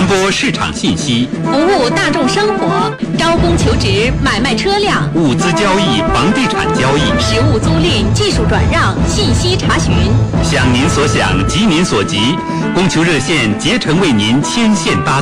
播市场信息， 服务大众生活，招工求职，买卖车辆， 物资交易，房地产交易， 实物租赁，技术转让，信息查询。 想您所想，急您所急，供求热线竭诚为您牵线搭